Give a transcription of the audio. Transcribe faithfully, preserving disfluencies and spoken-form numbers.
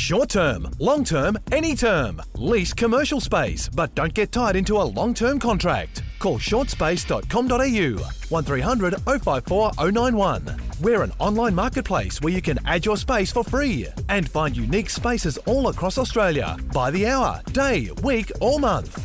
Short term, long term, any term. Lease commercial space, but don't get tied into a long-term contract. Call short space dot com dot a u, one three hundred oh five four oh nine one. We're an online marketplace where you can add your space for free and find unique spaces all across Australia by the hour, day, week or month.